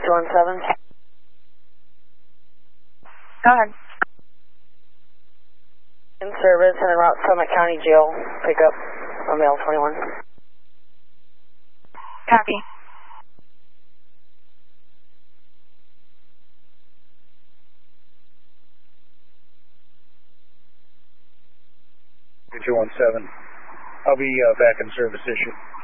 217. Go ahead. In service and en route Summit County Jail. Pick up on mail 21. Copy. Two 217. I'll be back in service issue.